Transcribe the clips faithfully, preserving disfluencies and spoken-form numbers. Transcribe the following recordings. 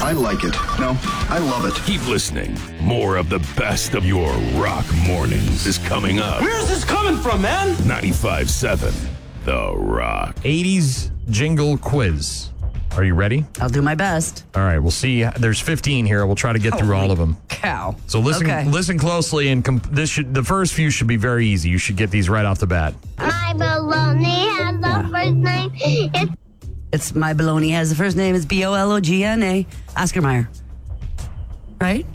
I like it. No, I love it. Keep listening. More of the best of your rock mornings is coming up. Where's this coming from, man? ninety-five point seven The Rock. eighties jingle quiz. Are you ready? I'll do my best. All right, we'll see. There's fifteen here. We'll try to get through all of them. Cow. So listen, Okay. listen closely, and comp- this should the first few should be very easy. You should get these right off the bat. My baloney has the first name. It's It's My Baloney has the first name. It's B O L O G N A. Oscar Mayer. Right?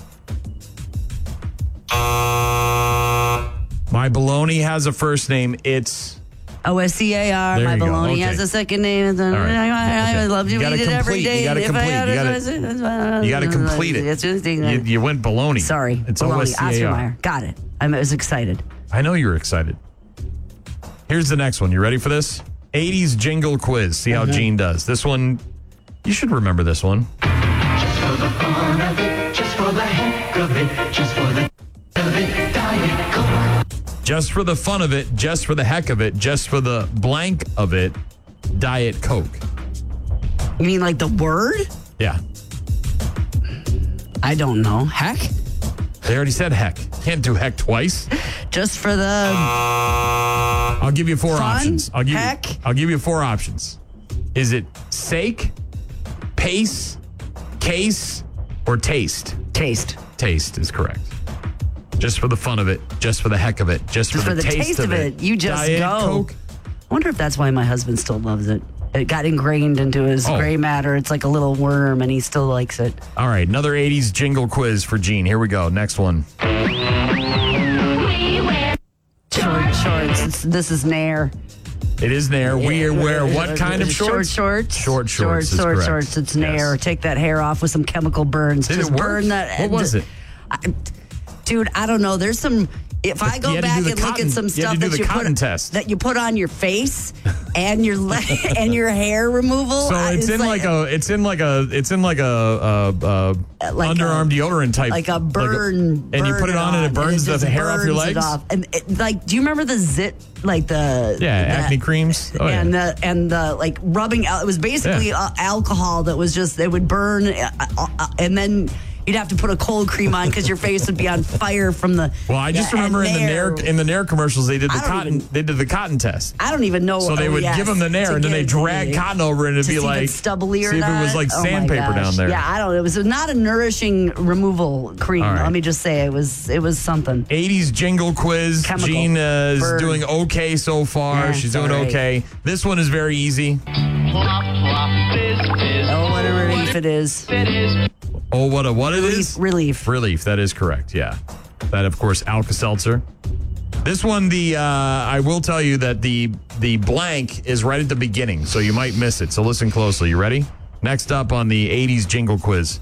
My baloney has a first name. It's O S C A R. There My you go. Baloney Okay. has a second name. It's, right. I, I Okay. love to You gotta eat it every complete. day. You gotta If I complete. had You it- gotta- You got to complete it. It's just, You, you went baloney. sorry. It's Baloney. O S C Oscar A R. Mayer. Got it. I was excited. I know you were excited. Here's the next one. You ready for this? eighties jingle quiz. See how Gene does. This one, you should remember this one. Just for the fun of it, just for the heck of it, just for the of it, Diet Coke. Just for the fun of it, just for the heck of it, just for the blank of it, Diet Coke. You mean like the word? Yeah. I don't know. Heck? They already said heck. Can't do heck twice. Just for the I'll give you four Fun? options. I'll give Heck? you I'll give you four options. Is it sake, pace, case, or taste? taste. Taste is correct. Just for the fun of it, just for the heck of it, just, Just for, for the taste of it. You just Diet go. Coke. I wonder if that's why my husband still loves it. It got ingrained into his Oh. gray matter. It's like a little worm, and he still likes it. All right, another eighties jingle quiz for Gene. Here we go. Next one. Short shorts. It's, this is Nair. It is Nair. We wear what kind of shorts? Short shorts. Short shorts is Short correct. shorts. It's Yes. Nair. Take that hair off with some chemical burns. Did Just it work? burn that. What was it? I, dude, I don't know. There's some. If I You go had to back do the and look cotton- at some you had to stuff do that the you cotton put test. that you put on your face and your le- and your hair removal, So I- it's in like, a, it's in like a, it's in like a, a, a Like underarm a- deodorant type, like a burn, and you put it on and it burns the just hair off your burns it legs. off. And it, like, do you remember the zit, like the Yeah, the- acne creams. Oh, yeah. and the and the like rubbing out? It was basically Yeah. uh, alcohol that was just it would burn, uh, uh, uh, and then you'd have to put a cold cream on because your face would be on fire from the. Well, I just yeah, remember in the Nair. Nair in the Nair commercials they did the I don't cotton even- they did the cotton test. I don't even know. So they oh, would yes, give them the Nair to and then they get- drag cotton over it and it'd to be see if like it's stubbly or see if it was not. like Oh my sandpaper gosh. down there. Yeah, I don't. It was not a nourishing removal cream. All right. Let me just say it was. It was something. eighties jingle quiz. Chemical. Jean uh, is Burn. doing okay so far. Yeah, She's it's doing all right. okay. This one is very easy. Oh, what a relief it is. Oh, what a what it is? Relief. Relief. That is correct. Yeah. That, of course, Alka-Seltzer. This one, the uh, I will tell you that the the blank is right at the beginning, so you might miss it. So listen closely. You ready? Next up on the eighties jingle quiz.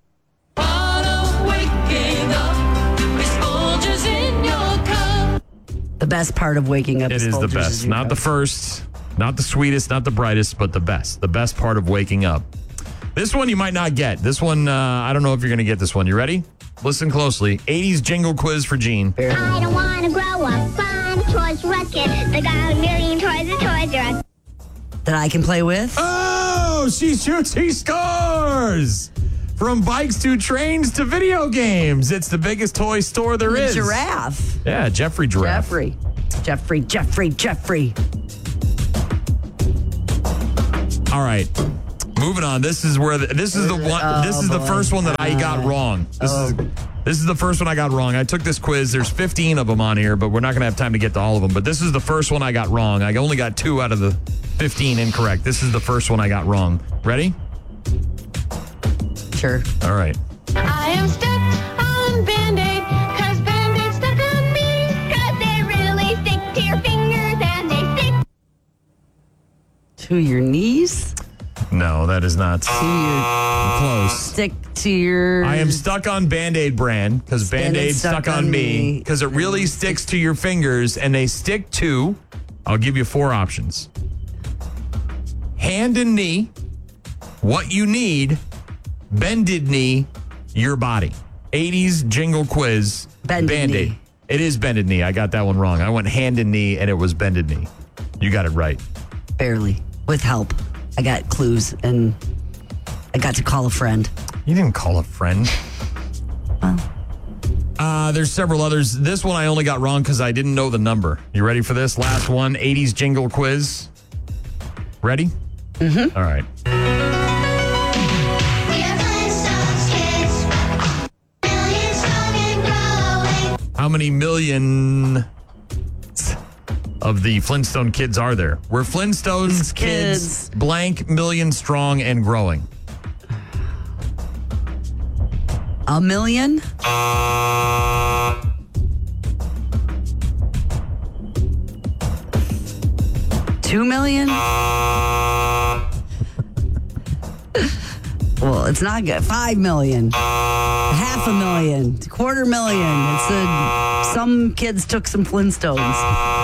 The best part of waking up. It is the Folgers best. in your Not the cup. first, not the sweetest, not the brightest, but the best. The best part of waking up. This one you might not get. This one, uh, I don't know if you're going to get this one. You ready? Listen closely. eighties jingle quiz for Gene. I don't want to grow up. I'm a Toys R Us kid. They got a million toys at Toys R Us. That I can play with. Oh, she shoots, he scores! From bikes to trains to video games. It's the biggest toy store there The is. giraffe. Yeah, Jeffrey Giraffe. Jeffrey. Jeffrey. Jeffrey. Jeffrey. All right. Moving on. This is where the, this is the one. Oh, this is the boy. first one that I got wrong. This is this is the first one I got wrong. I took this quiz. There's fifteen of them on here, but we're not going to have time to get to all of them. But this is the first one I got wrong. I only got two out of the fifteen incorrect. This is the first one I got wrong. Ready? Sure. All right. I am stuck on Band-Aid, cause Band-Aid's stuck on me, cause they really stick to your fingers and they stick. To your knees. No, that is not To your close. stick to your. I am stuck on Band-Aid brand because Band-Aid's stuck, on me because it really sticks to your fingers and they stick to, I'll give you four options. Hand and knee, what you need, bended knee, your body. eighties jingle quiz, Bended Band-Aid. knee. It is bended knee. I got that one wrong. I went hand and knee and it was bended knee. You got it right. Barely. With help. I got clues and I got to call a friend. You didn't call a friend. Well. Uh, there's several others. This one I only got wrong because I didn't know the number. You ready for this? Last one, eighties jingle quiz. Ready? Mm-hmm. All right. How many million of the Flintstone kids are there? We're Flintstones kids, Kids. blank million strong and growing. A million? Two million? Well, it's not good. Five million. Half a million. Quarter million. It's a, some kids took some Flintstones.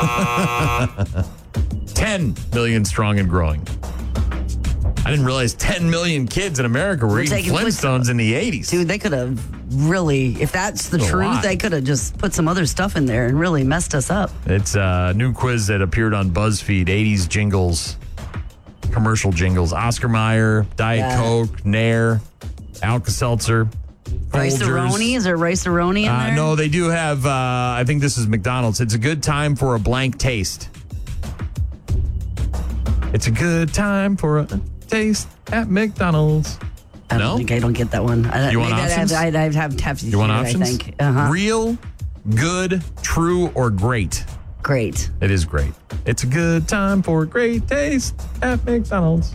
ten million strong and growing. I didn't realize ten million kids in America were We're eating taking Flintstones Flintstones. in the eighties. Dude, they could have really, if that's the That's a truth, lot. they could have just put some other stuff in there and really messed us up. It's a new quiz that appeared on BuzzFeed, eighties jingles, commercial jingles. Oscar Mayer, Diet Yeah. Coke, Nair, Alka-Seltzer, Folgers. Rice-A-Roni? Is there Rice-A-Roni in Uh, there? no, they do have, uh, I think this is McDonald's. It's a good time for a blank taste. It's a good time for a taste at McDonald's. I don't No? think I don't get that one. I, You want maybe I'd options? have, I'd, I'd have, have to You want hear it, options? I think. Uh-huh. Real, good, true, or great? Great. It is great. It's a good time for a great taste at McDonald's.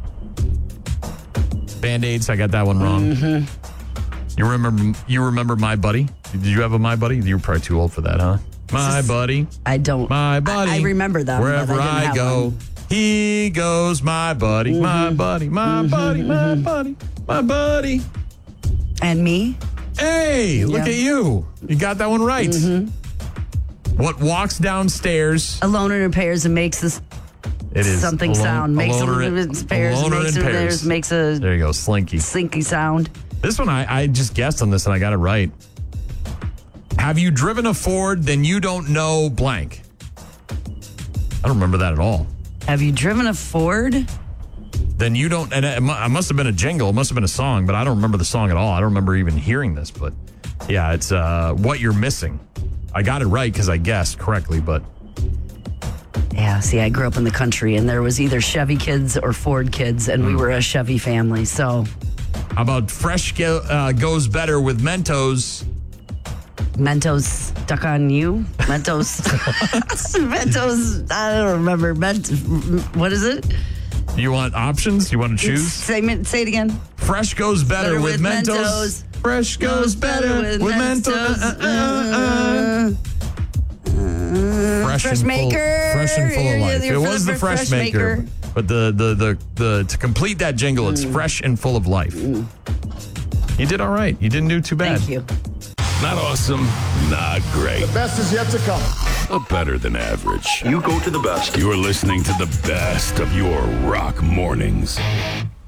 Band-Aids, I got that one wrong. Mm-hmm. You remember you remember My Buddy? Did you have a My Buddy? You were probably too old for that, huh? My Buddy, I don't. my buddy. I, I remember them. Wherever but I, didn't I have go, one. he goes, my buddy, my buddy, my buddy, my buddy, my buddy. And me? Hey, look Yeah. at you. You got that one right. Mm-hmm. What walks downstairs? A loner in pairs and makes this It is something a lo- sound. a Makes a, loner in- in pairs. a loner makes in a, pairs. there's- makes a There you go, Slinky. slinky sound. This one, I, I just guessed on this and I got it right. Have you driven a Ford? Then you don't know blank. I don't remember that at all. Have you driven a Ford? Then you don't, and it mu- it must have been a jingle. It must have been a song, but I don't remember the song at all. I don't remember even hearing this, but yeah, it's uh, What You're Missing. I got it right because I guessed correctly, but Yeah, see, I grew up in the country and there was either Chevy kids or Ford kids, and we were a Chevy family. So how about Fresh go, uh, goes better with Mentos? Mentos stuck on you? Mentos. Mentos. I don't remember. Ment, what is it? You want options? You want to choose? Say, it- say it again. Fresh goes better, Better with, with Mentos. Mentos. Fresh goes better with, Mentos. Uh, uh, uh, uh. Fresh, Fresh and maker. Full, fresh and full of You're- life. you're It for was the the fresh, fresh maker, maker. but the, the the the to complete that jingle, it's fresh and full of life. You did all right. You didn't do too bad. Thank you. Not awesome, not great, Best is yet to come. but better than average. You go to the best. You're listening to the best of your rock mornings.